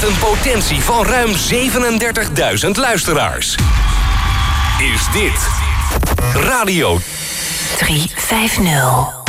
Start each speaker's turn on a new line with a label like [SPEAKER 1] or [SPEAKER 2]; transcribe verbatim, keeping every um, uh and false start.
[SPEAKER 1] Met een potentie van ruim zevenendertigduizend luisteraars. Is dit Radio
[SPEAKER 2] drie vijftig.